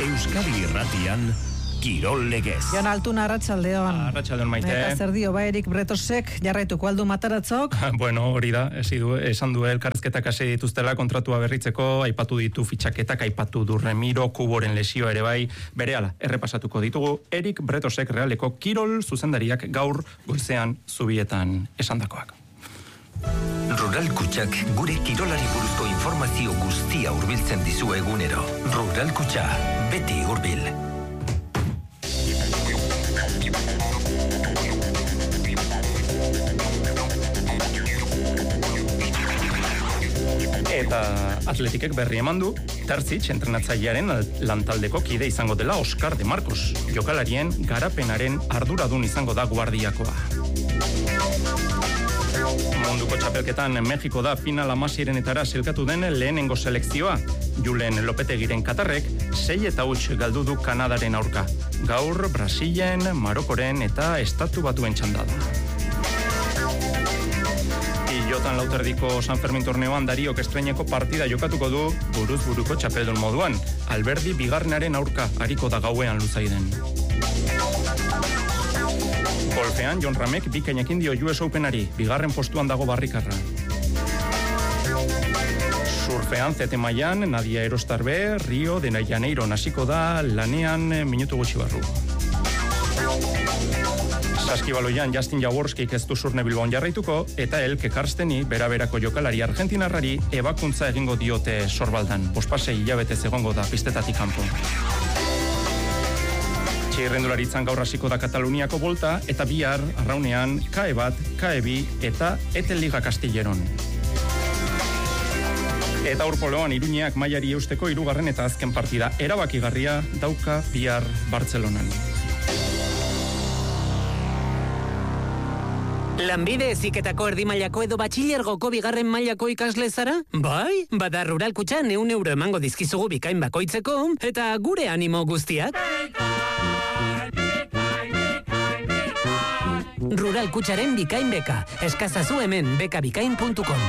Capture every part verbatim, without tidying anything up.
Euskadi Irratian Kirol Legez. Jon Altuna, arratsaldeon. Arratsaldeon, Maite. Eta zer dio, ba, Erik Bretosek jarraituko aldu Mataratzok? Bueno, hori da, du, esan du elkarrizketak hasi dituztela kontratua berritzeko, aipatu ditu fitxaketak, aipatu du Remiro, Kuboren lesioa ere bai, berehala, errepasatuko ditugu, Erik Bretosek Realeko kirol zuzendariak gaur goizean zubietan esandakoak. Rural Kutxak gure kirolari buruzko informazio guztia hurbiltzen dizu egunero. Rural Kutxa, beti hurbil. Eta atletikek berri eman du, Terzic entrenatzailearen lantaldeko kide izango dela Oscar de Marcos. Jokalarien garapenaren arduradun izango da guardiakoa. Munduko txapelketan Mexiko da final amaseirenetara selkatu den lehenengo selekzioa. Julen Lopetegiren Katarrek sei eta huts galdu du Kanadaren aurka. Gaur Brasilen, Marokoren eta Estatu Batuen txandada. Jotan lauterdiko San Fermin torneoan Dariok estreineko partida jokatuko du buruz buruko txapeldun moduan. Alberdi bigarrenaren aurka hariko da gauean luzaiden. Golfean Jon Ramek bikainekin dio U S Openari, bigarren postuan dago barrikarra. Surfean Zete Maian Nadia Erostarbe, Rio de Janeiro hasiko da lanean minutu gutxi barru. Saskibaloian Justin Jaworskik ez du Surne Bilbaon jarraituko, eta Elke Karsteni beraberako jokalari argentinarrari ebakuntza egingo diote Sorbaldan. Bospasei hilabete egongo da pistetatik kanpo. Txirrendularitzan gaur hasiko da Kataluniako bolta, eta bihar arraunean K E bat, K E bi eta Etel Liga Castilleron. Eta urpoloan Iruñeak mailari eusteko hirugarren eta azken partida erabakigarria dauka bihar Bartzelonan. Lanbide heziketako erdi mailako edo batxilergoko bigarren mailako ikasle zara? Bai, bada Rural Kutxan ehun euro emango dizkizugu bikain bakoitzeko, eta gure animo guztiak. Rural Kutxaren bikain beka, eskazazu hemen bekabikain puntu com.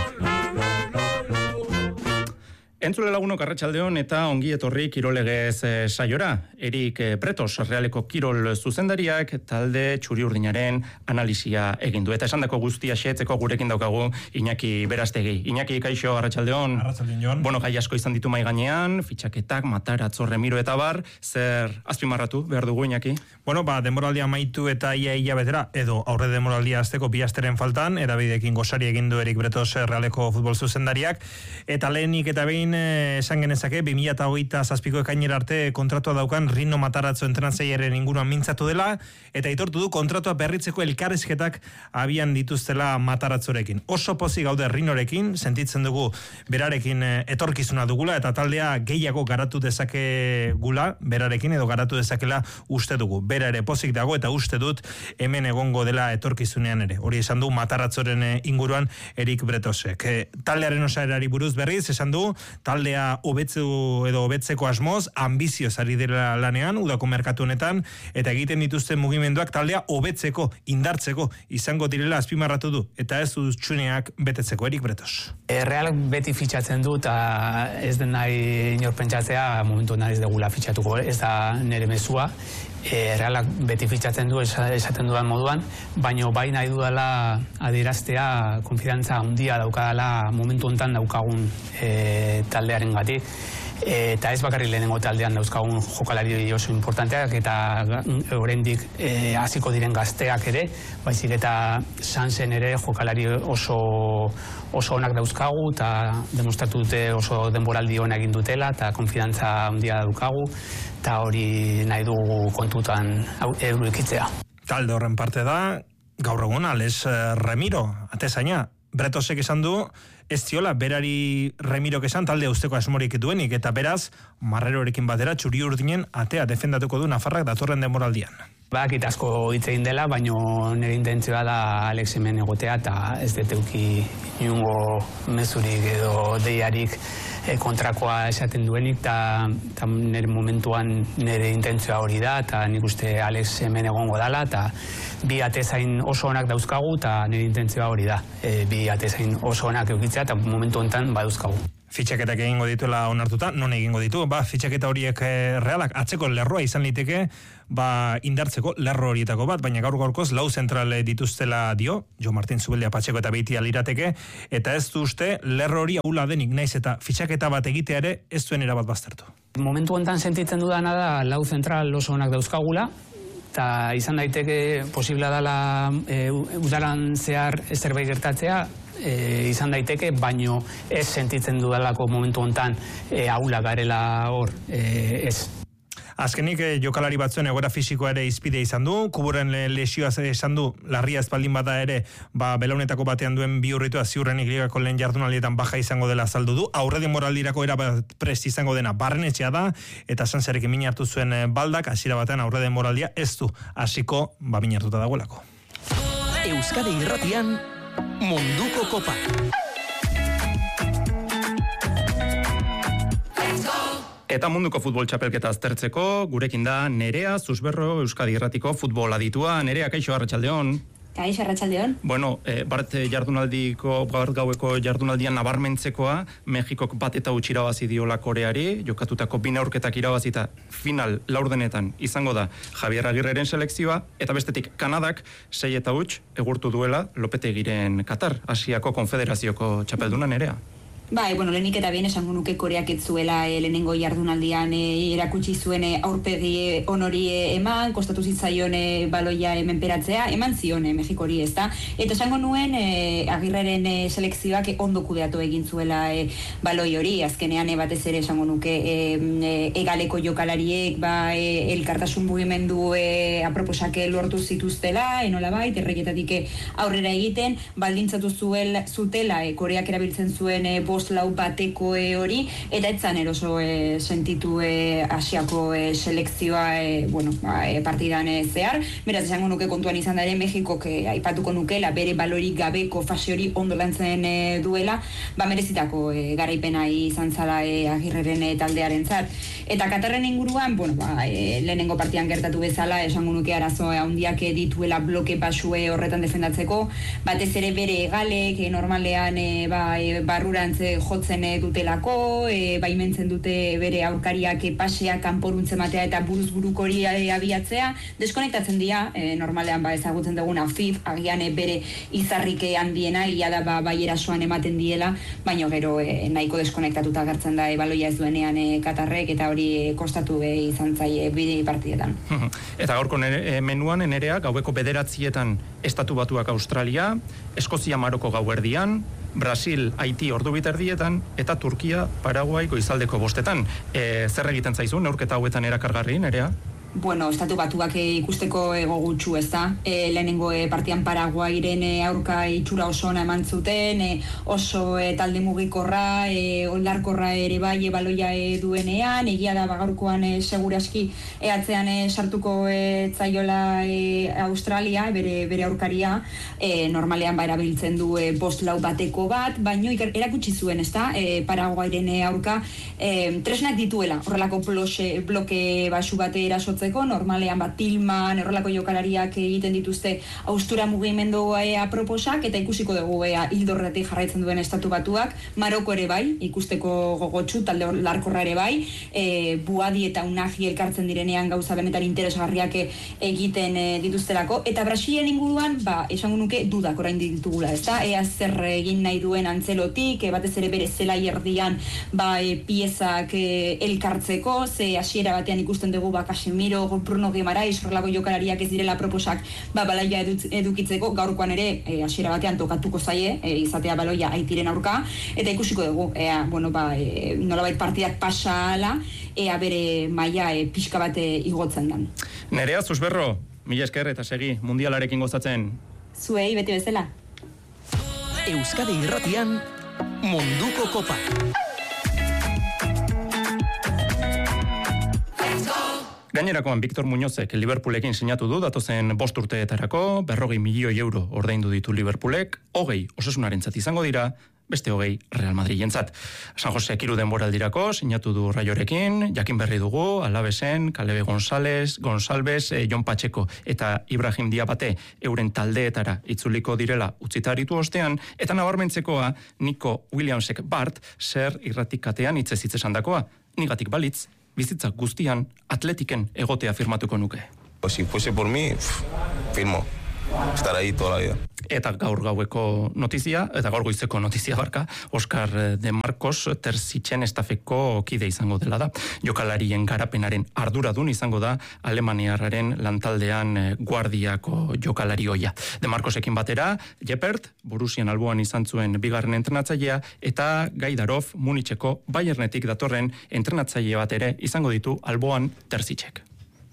Entzule lagunok arratsaldeon eta ongi etorri Kirolegez e, saiora. Erik e, Bretos Realeko kirol zuzendariak talde txuri-urdinaren analisia egin du. Eta esandako guztia xehetzeko gurekin daukagu Iñaki Berastegi. Iñaki, kaixo, arratsaldeon. Arratsaldeon, Jon. Bueno, gai asko izan ditu mai gainean, fitxaketak, Mataratzo, Remiro eta bar, zer azpimarratu behar dugu, Iñaki? Bueno, ba, denboraldia amaitu eta ia ia betera, edo aurre denboraldia azteko bi asteren faltan, erabidekin gosari egin du Erik Bretos Realeko futbol zuzendariak, eta lehenik eta behin esan genezake, bi mila hogeita zazpiko ekainera arte kontratua daukan Rino Mataratzo entrenatzailearen inguruan mintzatu dela, eta aitortu du kontratua berritzeko elkarrizketak abian dituztela Mataratzorekin. Oso pozik gaude Rinorekin, sentitzen dugu berarekin etorkizuna dugula, eta taldea gehiago garatu dezake gula, berarekin edo garatu dezakela uste dugu. Bera ere pozik dago eta uste dut hemen egongo dela etorkizunean ere. Hori esan du Mataratzoren inguruan Erik Bretosek. E, taldearen osaerari buruz berriz, esan du, taldea hobetzu edo hobetzeko asmoz, ambizioz ari dela lanean, udako merkatu honetan, eta egiten dituzten mugimenduak taldea hobetzeko, indartzeko, izango direla azpimarratu du, eta ez utsuneak betetzeko. Erik Bretos. E, Realak beti fitxatzen du, eta ez den nahi inor pentsatzea, momentu nahi ez degula fitxatuko, ez da nire mezua. E, Realak beti fitxatzen du esaten dudan moduan, baino bai nahi dudala adieraztea konfidantza handia daukadala momentu honetan daukagun e, taldearen gatik. E, eta ez bakarrik lehenengo taldean dauzkagun jokalari oso importanteak eta oraindik e, hasiko diren gazteak ere, baizik eta Sansen ere jokalari oso oso onak dauzkagu eta demostratu dute oso denboraldi ona egin dutela eta konfidantza handia daukagu eta hori nahi dugu kontutan edukitzea. Talde horren parte da, gaur egun Alex Remiro, atezaina. Bretosek esan du, ez ziola berari Remirok esan talde usteko asmorik duenik, eta beraz, Marrerorekin batera txuri urdinen atea defendatuko du Nafarrak datorren denboraldian. Bakit asko hitz egin dela, baino nire intentzioa da Alex hemen egotea, eta ez deteuki inungo mezurik edo deiarik kontrakoa esaten duenik, eta nire momentuan nire intentzioa hori da, eta nik uste Alex hemen egongo dala, eta bi atezain oso onak dauzkagu, eta nire intentzioa hori da, e, bi atezain oso onak eukitzea, eta momentu honetan badauzkagu. fitxaketak egingo dituela onartuta, non egingo ditu, ba, fitxaketa horiek eh, realak atzeko lerroa izan liteke, ba, indartzeko lerro horietako bat, baina gaur gaurkoz lau zentrale dituztela dio, Jo Martin Zubeldia Patxeko eta Beitia lirateke, eta ez du uste lerro hori ahula denik naiz eta fitxaketa bat egitea ere ez duen erabat baztertu. Momentu honetan sentitzen dudana da lau zentral oso onak dauzkagula, eta izan daiteke posibla dela e, udaran zehar zerbait gertatzea, e, izan daiteke, baino ez sentitzen dudalako momentu honetan e, ahula garela hor, e, ez. Azkenik eh, jokalari batzuen egoera fisikoa ere izpide izan du, Kuburen lesioa esan du, larria espaldin bada ere, ba, belaunetako batean duen bi urritua ziurrenik ligako lehen jardunaldietan baja izango dela azaldu du, aurreden moraldirako era prest izango dena barrenetxea da, eta Sanserekin min hartu zuen eh, baldak, hasiera batean aurreden moraldia ez du, hasiko ba min hartuta dagoelako. Euskadi Irratian, Munduko Kopa. Eta munduko futbol txapelketa aztertzeko, gurekin da Nerea Susberro Euskadi Irratiko futbol aditua. Nerea, kaixo, arratsaldeon. Kaixo, arratsaldeon. Bueno, eh, bart jardunaldiko, bart gaueko jardunaldian nabarmentzekoa, Mexikok bat eta utzi irabazi diola Koreari, jokatutako bi neurketak irabazita final laurdenetan izango da Javier Agirreren selekzioa, eta bestetik Kanadak sei eta huts egurtu duela Lopetegiren Katar, Asiako Konfederazioko txapelduna. Nerea. Bai, bueno, lehenik eta bien esango nuke Koreak ez zuela e, lehenengo jardunaldian e, erakutsi zuen e, aurpegi e, onori e, eman, kostatu zitzaion e, baloia e, menperatzea, eman zion e, Mexikori, ez da. Eta esango nuen e, Agirreren e, selekzioak e, ondo kudeatu egin zuela e, baloi hori, azkenean e, batez ere esango nuke e, e, egaleko jokalariek ba, e, elkartasun mugimendu e, aproposake lortu zituztela, enola bait, erreketatik e, aurrera egiten, baldintzatu zuel, zutela e, Koreak erabiltzen zuen e, bost lau bateko e, hori, eta etzan eroso e, sentitu e, Asiako e, selekzioa e, bueno, ba, e, partidan e, zehar. Beraz, esango nuke kontuan izan da ere Mexikok e, aipatuko nukela bere balorik gabeko fase hori ondo lantzen e, duela, ba merezitako e, garaipena izan zala e, Agirreren e, taldearen zat. Eta Katarren inguruan, bueno, ba, e, lehenengo partian gertatu bezala, esango nuke arazo handiak e, dituela bloke pasue horretan defendatzeko, batez ere bere egalek, e, normalean e, ba, e, barrurantz jotzen dutelako, e, baimentzen dute bere aurkariak e, pasea, kanporuntzen matea eta buruz buruk hori e, abiatzea, deskonektatzen dira, e, normalean ba, ezagutzen duguna F I F, agian e, bere izarrike handiena, ia da ba, bai erasoan ematen diela, baina gero e, nahiko deskonektatuta gertzen da e, baloia ez duenean e, Katarrek, eta hori e, kostatu e, izan zaie bide partietan. Eta gaurko nere, menuan Nerea, gaueko bederatzietan Estatu Batuak Australia, Eskozia Maroko gauerdian, Brasil, Haiti ordu biterdietan, eta Turkia, Paraguai goizaldeko bostetan. E, zer egiten zaizu, neurketa hauetan erakargarri, Nerea? Bueno, Estatu Batuak e, ikusteko ego gutxu, ez da. E, lehenengo e, partian Paraguairen e, aurka itxura oso ona eman zuten, e, oso e, talde mugikorra, e, ondarkorra ere bai e, baloia e, duenean, egia da bagaurkoan e, seguraski e, atzean e, sartuko e, zaiola e, Australia, bere, bere aurkaria, e, normalean ba erabiltzen du e, bost lau bateko bat, baino erakutsi zuen, ez da, e, Paraguairen e, aurka, e, tresnak dituela, horrelako bloke, bloke basu bate erasotzen, normalean bat Tilman, horrelako jokalariak egiten dituzte austura mugimendu e, aproposak, eta ikusiko dugu e, hildorretik jarraitzen duen Estatu Batuak, Maroko ere bai, ikusteko gogotsu, talde larkorra ere bai, e, Buadi eta Unagi elkartzen direnean gauza benetan interesgarriak egiten e, dituztelako, eta Brasilen inguruan, ba, esango nuke dudak orain ditugula, ez da, ea zer egin nahi duen Antzelotik, e, batez ere bere zelai erdian, ba, e, piezak e, elkartzeko, ze hasiera batean ikusten dugu, ba, Casemiro, Bruno Guimarães, horrelako jokalariak ez direla proposak ba, baloia edukitzeko, gaurkoan ere e, hasiera batean tokatuko zaie, e, izatea baloia Haitiren aurka, eta ikusiko dugu, ea, bueno, ba, e, nolabait partidak pasa ala, ea bere maila e, pixka bate igotzen dan. Nerea Susberro, mila esker eta segi mundialarekin gozatzen. Zuei, beti bezala. Euskadi Irratian, Munduko Kopa. Gainerakoan, Victor Muñozek Liverpoolekin sinatu du datozen bost urteetarako, berrogei milioi euro ordaindu ditu Liverpoolek, hogei osasunarentzat izango dira, beste hogei Real Madrilentzat. San Jose hiru denboraldirako sinatu du Rayorekin, jakin berri dugu Alavesen, Calebe González, González, eh, Jon Pacheco eta Ibrahim Diabate euren taldeetara itzuliko direla utzitaritu ostean, eta nabarmentzekoa Nico Williamsek Bart zer irratikatean hitzez hitz esandakoa. Nigatik balitz, bizitza guztian atletiken egotea firmatuko nuke. Si fuese por mí, firmo. Estar ahí toda la vida. Eta gaur gaueko notizia, eta gaur goizeko notizia barka, Oscar de Marcos Terzitzen estafeko kide izango dela da. Jokalarien garapenaren arduradun izango da Alemaniarraren lantaldean guardiako jokalari hoia. De Marcosekin batera, Jeppert, Borussian alboan izan zuen bigarren entrenatzailea, eta Gaidarov, Munitzeko Bayernetik datorren entrenatzaile bat ere izango ditu alboan Terzitzek.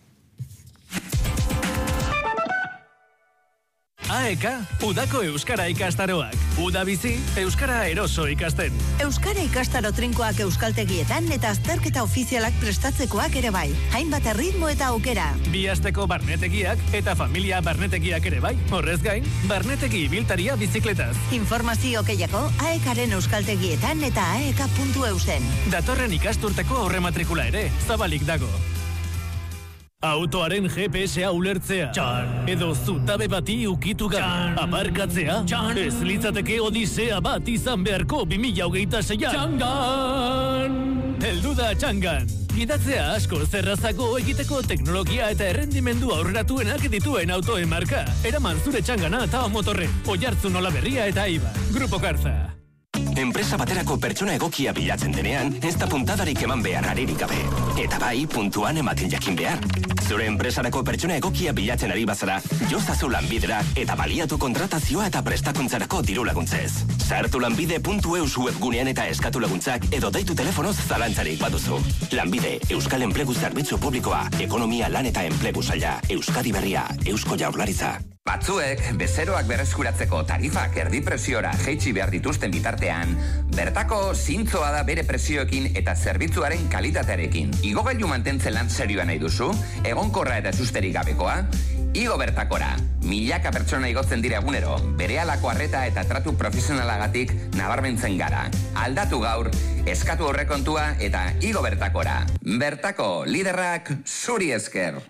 A E K, udako euskara ikastaroak. Uda bizi, euskara eroso ikasten. Euskara ikastaro trinkoak euskaltegietan eta azterketa ofizialak prestatzekoak ere bai. Hainbat erritmo eta aukera. Bi asteko barnetegiak eta familia barnetegiak ere bai. Horrez gain, barnetegi ibiltaria bizikletaz. Informazio gehiago aekaren euskaltegietan eta aek puntu eusen. Datorren ikasturteko aurrematrikula ere, zabalik dago. Autoaren G P S-a ulertzea. Txan. Edo zutabe bati ukitu gabe. Aparkatzea. Txan. Ez litzateke odisea bat izan beharko bi mila hogeita seian. Txangan! Heldu da Txangan. Gidatzea asko zerrazago egiteko teknologia eta errendimendu aurreratuenak dituen autoen marka. Eraman zure Txangana eta motorren. Oihartzun Olaberria eta Iba. Grupo Karza. Enpresa baterako pertsona egokia bilatzen denean, ez da puntadarik eman behar aririk gabe. Eta bai, puntuan ematen jakin behar. Zure enpresarako pertsona egokia bilatzen ari bazara, jozazu lanbidera eta baliatu kontratazioa eta prestakuntzarako diru laguntzez. Sartu lanbide puntu eus webgunean eta eskatu laguntzak edo deitu telefonoz zalantzarik baduzu. Lanbide, Euskal Enplegu Zerbitzu Publikoa, Ekonomia Lan eta Enplegu Saila, Euskadi Berria, Eusko Jaurlaritza. Batzuek, bezeroak berreskuratzeko tarifak erdi presiora jeitsi behar dituzten bitartean, bertako zintzoa da bere presioekin eta zerbitzuaren kalitatearekin. Igogailu mantentzen lan serioa nahi duzu, egonkorra eta susterik gabekoa, igo bertakora. Milaka pertsona igotzen dira egunero, berehalako arreta eta tratu profesionalagatik nabarmentzen gara. Aldatu gaur, eskatu horrekontua eta igo bertakora. Bertako liderrak zuri esker.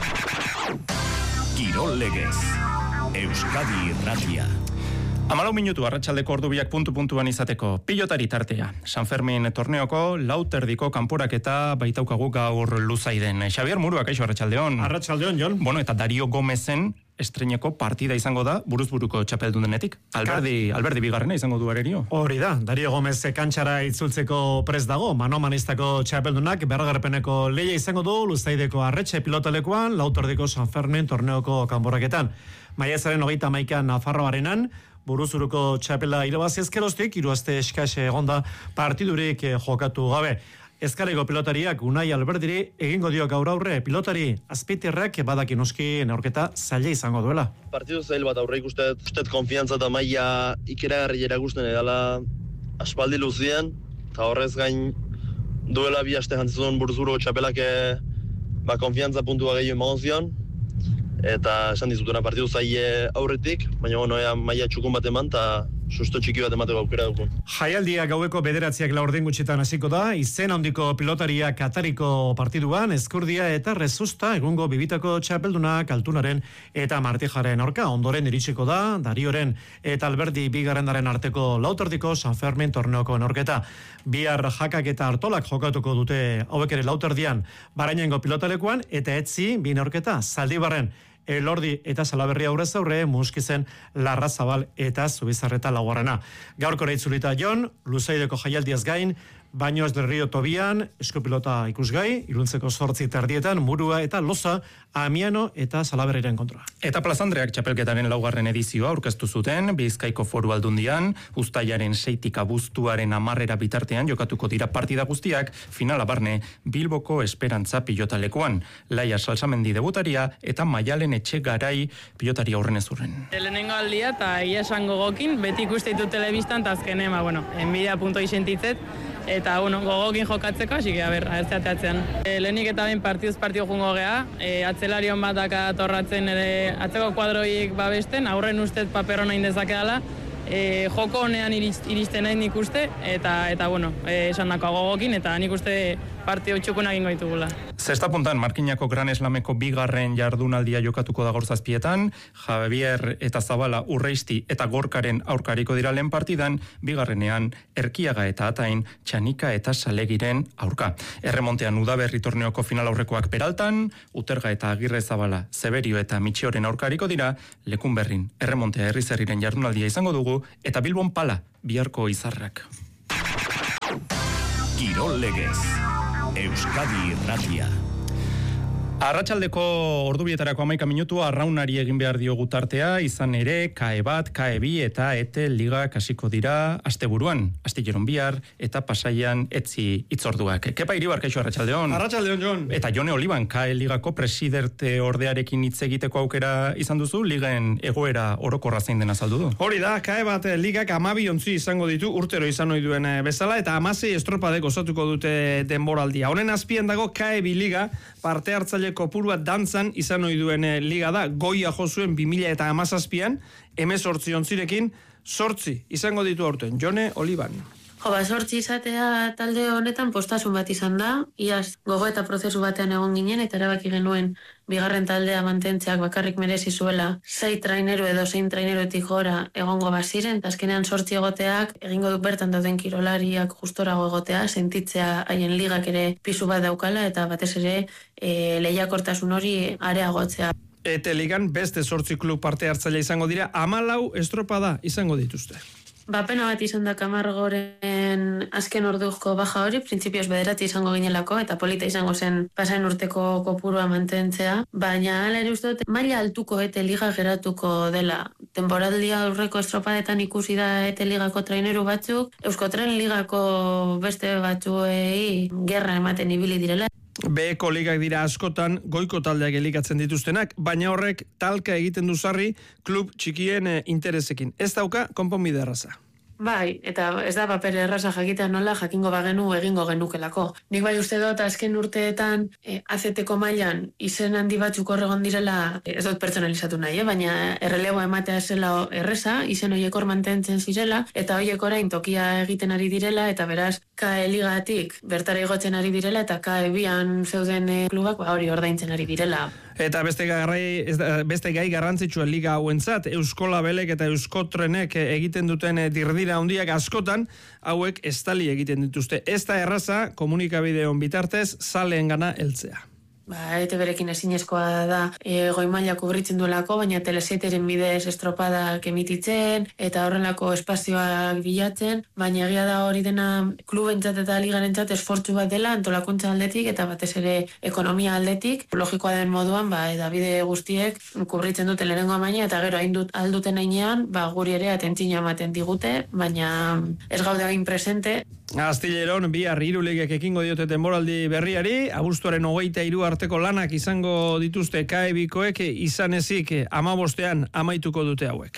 Kirol legez. Euskadi Irratia. Amalau minutu arratsaldeko ordubiak puntu-puntuan izateko pilotari tartea. San Fermin torneoko lauterdiko kanporaketa baitaukagu gaur luzaiden. Xabier Muruak, kaixo arratsaldeon. Arratsaldeon, Jon. Bueno, eta Dario Gomezen estreineko partida izango da buruzburuko txapeldun denetik. Alberdi, Alberdi bigarrena izango du arerio. Hori da, Dario Gomez kantxara itzultzeko prest dago, manomanistako txapeldunak berragarpeneko leia izango du luzaideko arretxe pilotalekoan, lauterdiko San Fermin torneoko kanporaketan. Maiatzaren hogeita hamaika Nafarroarenan, buruzuruko txapela irabazi ezkeroztik, hiru aste eskas egonda partidurik jokatu gabe. Ezkareko pilotariak Unai Alberdiri egingo dio gaur aurre pilotari azpitirrak badakin noski neurketa zaila izango duela. Partidu zail bat aurre ikustet, ustet konfiantza eta maila ikeragarri erakusten edala aspaldi luzien, eta horrez gain duela bi aste jantzizun buruzuruko txapelak ba, konfiantza puntua gehiago emagon zion, eta esan dizutuna partidu zaile aurretik, baina bueno, maila txukun bat eman, eta susto txiki bat emateko aukera dukun. Jaialdia gaueko bederatziak laurden gutxitan hasiko da, izen handiko pilotariak Katariko partiduan, Ezkurdia eta Rezusta egungo bibitako txapeldunak Altunaren eta Martijaren aurka, ondoren iritsiko da, Darioren eta Alberdi bigarrendaren arteko lauterdiko San Fermin torneoko norketa. Bihar jakak eta hartolak jokatuko dute hauek ere lauterdian Barainengo pilotalekuan, eta etzi bi norketa Zaldibarren, Elordi eta Salaberria aurrez aurre, Muskizen, Larrazabal eta Zubizarreta laugarrena. Gaurko reitzulita Jon, luzaideko jaialdiaz gain, Baños del Río Tobian, eskopilota ikusgai, iluntzeko zortzi tardietan, Murua eta Loza, Amiano eta Salaberriren kontra. Eta Plazandreak txapelketaren laugarren edizioa aurkeztu zuten, Bizkaiko Foru Aldundian, uztailaren seitik abuztuaren amarrera bitartean jokatuko dira partida guztiak, finala barne, Bilboko Esperantza pilotalekuan, Laia Salsamendi debutaria eta Maialen Etxe Garai pilotari aurren ezurren. Lehenengo aldia eta ia esango gokin, beti ikuste ditu telebistan, eta azkenen, bueno, enbidia punto isentitzet, eta bueno, gogokin jokatzeko, hasi que a ber, ahertzeateatzean. E, lehenik eta behin partiduz partidu jungo gea, e, atzelarion bat daka torratzen ere atzeko kuadroik babesten, aurren ustez paperona indezake dela, e, joko honean iristen nahi nik uste, eta, eta bueno, e, esan dako gogokin, eta nik uste partio txukuna egingo ditugula. Zesta puntan, Markinako Gran Eslameko bigarren jardunaldia jokatuko da gaur zazpietan, Javier eta Zabala Urreisti eta Gorkaren aurkariko dira lehen partidan, bigarrenean Erkiaga eta Atain, Txanika eta Salegiren aurka. Erremontean Udaberri torneoko final aurrekoak Peraltan, Uterga eta Agirre Zabala, Zeberio eta Mitxioren aurkariko dira, Lekunberrin, Erremontea Herrizerriren jardunaldia izango dugu, eta Bilbon Pala, biharko izarrak. Kirol legez, Euskadi Irratia. Arratsaldeko ordubietarako hamaika minutua arraunari egin behar diogu tartea, izan ere, kae bat, kae bi eta ete liga kasiko dira asteburuan, astilleron bihar eta pasaian etzi itzorduak. Kepa Iribar, kaixo arratsaldeon. Arratsaldeon, Jon. Eta Jone Oliban, kae ligako presidente ordearekin hitz egiteko aukera izan duzu, ligen egoera orokorra zein dena azaldu du. Hori da, kae bat ligak amabi ontzi izango ditu urtero izan ohi duen bezala, eta amasei estropadek osatuko dute denboraldia. Honen azpian dago kae bi liga, parte hartzaile kopurua dantzan izan ohi duen liga da, goia jozuen bi mila eta hamazazpian, hemezortzi ontzirekin, sortzi izango ditu aurten. Jone Oliban. Jo, ba, sortzi izatea talde honetan postasun bat izan da, iaz gogo eta prozesu batean egon ginen, eta erabaki genuen bigarren taldea mantentzeak bakarrik merezi zuela sei traineru edo zein traineruetik gora egongo baziren, eta azkenean sortzi egoteak egingo du bertan dauden kirolariak justorago egotea, sentitzea haien ligak ere pisu bat daukala, eta batez ere e, lehiakortasun hori areagotzea. Ete ligan beste sortzi klub parte hartzaile izango dira, hamalau estropada izango dituzte. Ba, pena bat izan da Kamargoren azken orduko baja hori, printzipioz bederatzi izango ginelako, eta polita izango zen pasain urteko kopurua mantentzea, baina hala ere uste dut, maila altuko ete liga geratuko dela. Temporaldia aurreko estropadetan ikusi da ete ligako traineru batzuk, Euskotren ligako beste batzuei gerra ematen ibili direla. Beheko ligak dira askotan goiko taldeak elikatzen dituztenak, baina horrek talka egiten du sarri klub txikien eh, interesekin. Ez dauka konponbide erraza. Bai, eta ez da paper erraza jakitea nola jakingo bagenu egingo genukelako. Nik bai uste dut azken urteetan e, azeteko mailan izen handi batzuk horregon direla, ez dut pertsonalizatu nahi, eh? Baina erreleboa ematea zela erreza, izen horiek hor mantentzen zirela, eta horiek orain tokia egiten ari direla, eta beraz kae ligatik bertara igotzen ari direla, eta kae bian zeuden e, klubak ba, hori ordaintzen ari direla. Eta beste gai, beste gai garrantzitsua liga hauentzat, Euskola Belek eta Euskotrenek egiten duten dirdira handiak askotan, hauek estali egiten dituzte. Ez da erraza, komunikabideon bitartez, zaleen gana heltzea. Ba, ete berekin ezinezkoa da e, goi maila kubritzen duelako, baina teleseiteren bidez estropadak emititzen, eta horrelako espazioak bilatzen, baina egia da hori dena klubentzat eta ligarentzat esfortzu bat dela, antolakuntza aldetik, eta batez ere ekonomia aldetik. Logikoa den moduan, ba, edabide guztiek kubritzen dute lehenengo maila, eta gero hain dut, alduten ainean, ba, guri ere atentzina ematen digute, baina ez gaude hain presente. Astilleron, bihar hiru ligek ekingo diote denboraldi berriari, abuztuaren hogeita hiru arteko lanak izango dituzte kae bikoek, izan ezik hamabostean amaituko dute hauek.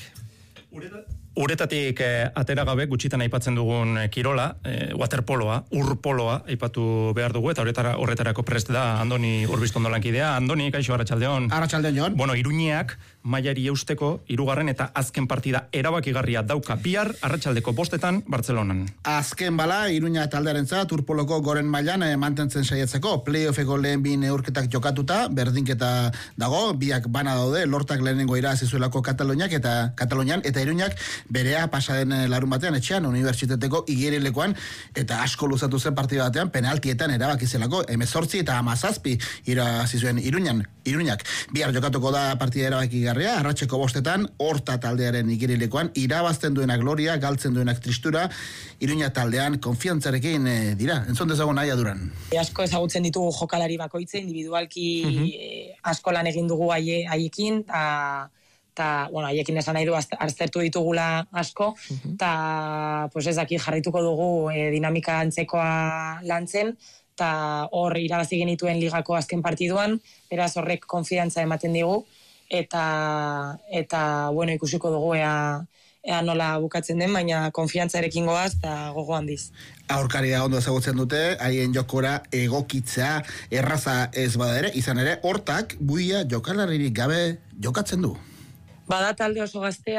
Uretatik eh, atera gabe gutxitan aipatzen dugun eh, kirola, eh, waterpoloa, urpoloa aipatu behar dugu, eta horretara, horretarako prest da Andoni Urbiztondo lankidea. Andoni, kaixo, arratsaldeon. Arratsaldeon, Jon. Bueno, Iruñeak mailari eusteko hirugarren eta azken partida erabakigarria dauka bihar arratsaldeko bostetan Bartzelonan. Azken bala, Iruña taldearentzat urpoloko goren mailan eh, mantentzen saietzeko, playoffeko lehen bi neurketak jokatuta, berdinketa dago, biak bana daude, lortak lehenengo irazizuelako Kataloniak eta Katalonian, eta Iruñak berea pasaden larun batean etxean unibertsitateko igerilekoan, eta asko luzatu zen partida batean penaltietan erabakizelako hemezortzi eta hamazazpi irabazi zuen Iruñan, Iruñak. Bihar jokatuko da partida erabakigarria, arratseko bostetan, horta taldearen igerilekoan, irabazten duenak gloria, galtzen duenak tristura, Iruña taldean konfiantzarekin e, dira. Entzun dezagun nahi aduran. E, asko ezagutzen ditugu jokalari bakoitze, individualki uh-huh. e, asko lan egin dugu haie, haiekin, eta eta, bueno, haiekin esan nahi du aztertu ditugula asko, eta uh-huh. pues ez daki jarraituko dugu e, dinamika antzekoa lantzen, eta hor irabazi genituen ligako azken partiduan, beraz horrek konfidantza ematen digu, eta, eta bueno, ikusiko dugu ea, ea nola bukatzen den, baina konfiantzarekin goaz eta gogo handiz. Aurkaria ondo ezagutzen dute, haien jokora egokitzea erraza ez bada ere, izan ere, hortak buia jokalaririk gabe jokatzen du. Bada talde oso gaztea,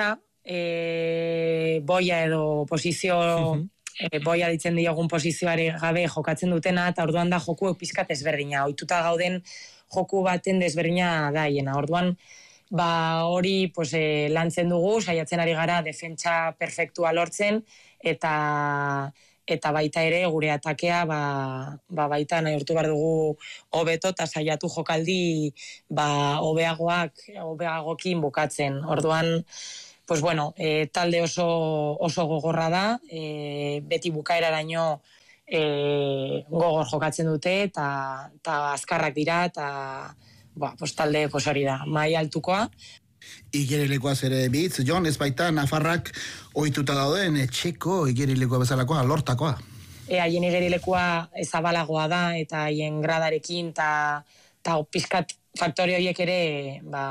e, boia edo posizio, e, boia ditzen diogun posizioare gabe jokatzen dutena, eta orduan da joku pizkat ezberdina. Ohituta gauden joku baten desberdina daiena. Orduan, ba hori pues, e, lantzen dugu, saiatzen ari gara defentsa perfektua lortzen, eta eta baita ere gure atakea ba, ba baita nahi urtu behar dugu hobeto eta saiatu jokaldi ba hobeagoak, hobeagokin bukatzen. Orduan, pues bueno, e, talde oso, oso gogorra da, e, beti bukaeraraino e, gogor jokatzen dute, eta, eta azkarrak dira, eta ba, pues, talde pues, hori da, mai altukoa. Igerilekoaz ere bitz, Jon, ez baita Nafarrak ohituta dauden etxeko igerilekoa bezalakoa, lortakoa. E, haien igerilekoa ezabalagoa da, eta haien gradarekin, eta pizkat faktore horiek ere, ba,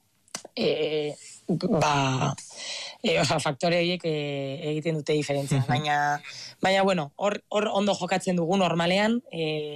e, ba, e, oza, faktore horiek e, egiten dute diferentzia. Baina, baina bueno, hor, hor ondo jokatzen dugu normalean, e,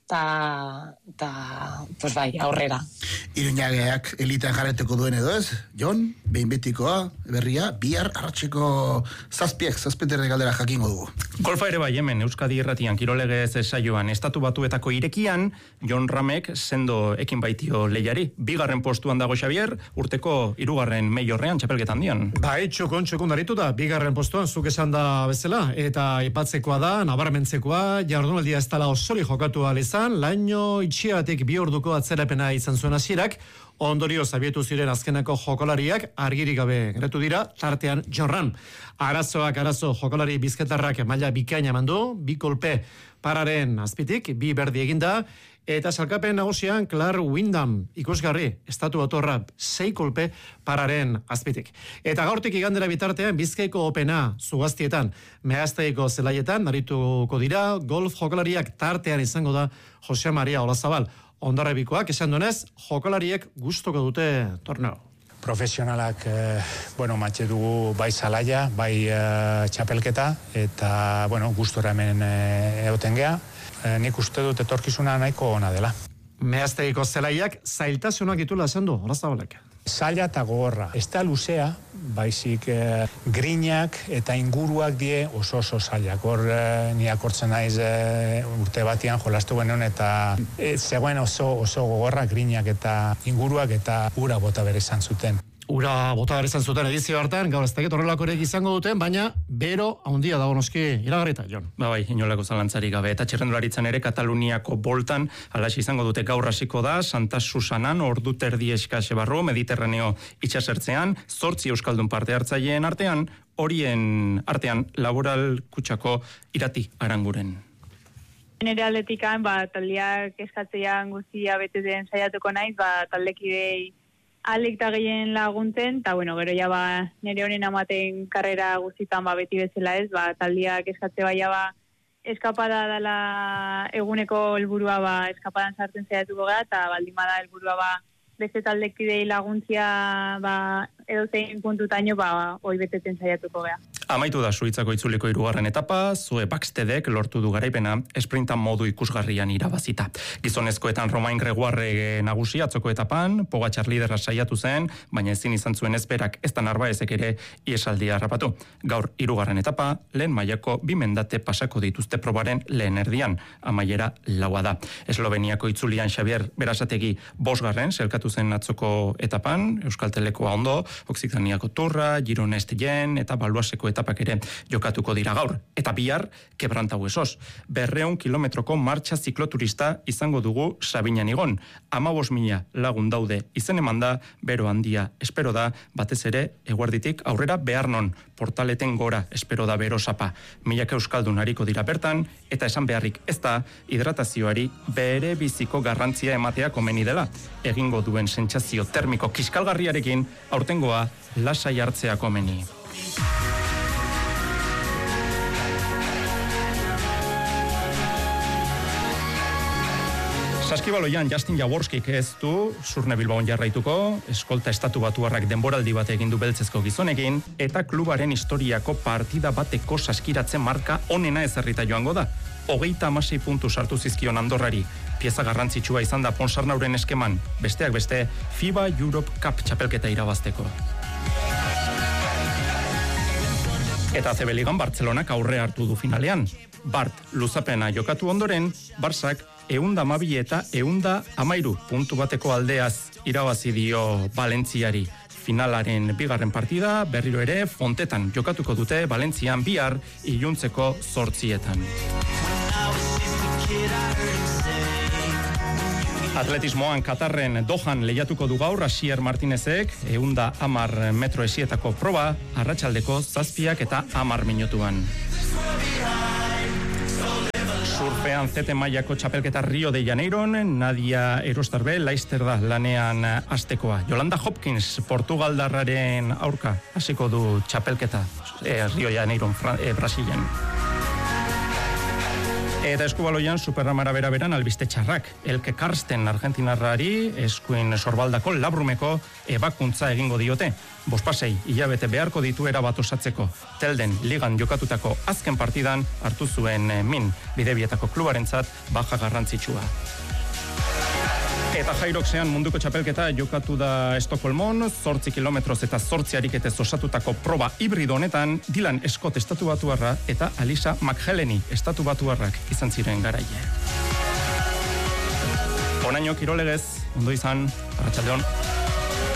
Ta, ta, pues bai, aurrera. Iruñageak elitean jarreteko duen edo ez? Jon, behin betikoa, berria, bihar arratxeko zazpiek, zazpeterre galdera jakingo dugu. Golfa ere bai hemen, Euskadi Irratian kirolegez saioan estatu batuetako irekian, Jon Ramek sendo ekin baitio lehiari. Bigarren postuan dago Xavier, urteko hirugarren meilorrean txapelketan dian. Bai, txokon, txokon daritu da, bigarren postuan, zuk esan da bezala, eta ipatzekoa da, nabarmentzekoa, jardunaldia ez tala osori jokatu alizan, laino itxiatik bi orduko atzerapena izan zuen hasierak, ondorio zabietu ziren azkenako jokolariak argirik gabe geratu dira, tartean Jon Ram. Arazoak arazo jokolari bizketarrak maila bikaina emandu, bi kolpe pararen azpitik, bi berdi eginda, eta salkapen nagusian Clark Wyndham ikusgarri, estatu otorra sei kolpe pararen azpitik. Eta gaurtik igandera bitartean Bizkaiko Opena zugaztietan, Meazteiko zelaietan narituko dira, golf jokalariak tartean izango da Jose Maria Olazabal. Ondarribikoak esan duenez, jokalariek gustoko dute torneo. Profesionalak, eh, bueno, matxe dugu bai zalaia, bai eh, txapelketa, eta, bueno, gustora hemen eh, egoten gea. Eh, nik uste dut etorkizuna nahiko ona dela. Meazteiko zelaiak zailtasunak ditula esan du, Olazabalek. Zaila eta gogorra. Ez da luzea, baizik eh, grinak eta inguruak die oso oso zailak. Hor eh, ni akortzen naiz eh, urte batian jolastu genuen eta eh, zegoen oso, oso gogorra grinak eta inguruak eta ura bota bere izan zuten. Ura bota bere izan zuten edizio hartan, gaur ez dakit horrelako ere izango duten, baina bero handia dago noski iragarrita, Jon. Ba bai, inolako zalantzari gabe, eta txirrendularitzan ere Kataluniako boltan, alaxi izango dute gaur hasiko da, Santa Susanan, ordu terdi eskase barru, Mediterraneo itxasertzean, zortzi euskaldun parte hartzaileen artean, horien artean laboral kutsako Irati Aranguren. Nere aldetikan, ba, taldeak eskatzean guztia bete den saiatuko naiz, ba, taldekidei alik eta gehien laguntzen, eta bueno, gero ja ba, nire honen amaten karrera guztitan ba, beti bezala ez, ba, taldiak eskatze baia ba, eskapada dela eguneko helburua ba, eskapadan sartzen zaiatuko gara, eta baldin bada helburua ba, beste taldekidei laguntzia ba, edozein puntutaino ba, hoi betetzen saiatuko gara. Amaitu da Suitzako itzuliko hirugarren etapa, Zoe Baxtedek lortu du garaipena esprintan modu ikusgarrian irabazita. Gizonezkoetan Romain Gregoire nagusi atzoko etapan, Pogačar lidera saiatu zen, baina ezin izan zuen ezberak ez da Narbaezek ere iesaldia harrapatu. Gaur hirugarren etapa, lehen mailako bi mendate pasako dituzte probaren lehen erdian, amaiera laua da. Esloveniako itzulian Xavier Berasategi bosgarren selkatu zen atzoko etapan, Euskaltelekoa ondo, Occitaniako turra, Giron Estien eta Baluaseko etapak ere jokatuko dira gaur. Eta bihar, Kebrantau esos. Berreun kilometroko martxa zikloturista izango dugu Sabinan igon. Amabos mila lagun daude izen eman da, bero handia espero da, batez ere, eguarditik aurrera behar non, portaleten gora espero da bero sapa. Milaka euskaldun hariko dira bertan, eta esan beharrik ez da, hidratazioari bere biziko garrantzia ematea komeni dela. Egingo duen sentsazio termiko kiskalgarriarekin, aurtengoa lasai hartzea komeni. Saskibaloian Justin Jaworskik ez du Surne Bilbaon jarraituko, eskolta estatu batuarrak denboraldi bat egin du beltzezko gizonekin, eta klubaren historiako partida bateko saskiratzen marka onena ezarrita joango da. Hogeita hamasei puntu sartu zizkion Andorrari. Pieza garrantzitsua izan da Ponsarnauren eskeman, besteak beste FIBA Europe Cup txapelketa irabazteko. Eta A C B Ligan Bartzelonak aurre hartu du finalean. Bart luzapena jokatu ondoren, Barsak eunda amabi eta eunda amairu puntu bateko aldeaz irabazi dio Valentziari. Finalaren bigarren partida berriro ere Fontetan jokatuko dute Valentzian bihar iluntzeko zortzietan. Atletismoan Katarren Dohan lehiatuko du gaur Asier Martinezek eunda amar metro esietako proba arratsaldeko zazpiak eta amar minutuan. Surfean zete mailako txapelketa Rio de Janeiron, Nadia Erostarbe Leicester da lanean astekoa. Yolanda Hopkins Portugaldarraren aurka hasiko du txapelketa eh, Rio de Janeiron, eh, Brasilen. Eta eskubaloian Superramara bera-beran albiste txarrak. Elke Karsten Argentinarrari eskuin sorbaldako labrumeko ebakuntza egingo diote. Bospasei hilabete beharko ditu erabat osatzeko. Telden ligan jokatutako azken partidan hartu zuen min bidebietako klubarentzat baja garrantzitsua. Eta Jairoxean munduko txapelketa jokatu da Estokolmon, zortzi kilometroz eta zortzi ariketez osatutako proba hibrido honetan, Dylan Scott estatu batuarra eta Alisa McHeleny estatu batuarrak izan ziren garaile. Onaino kirolegez, ondo izan, arratsaldeon.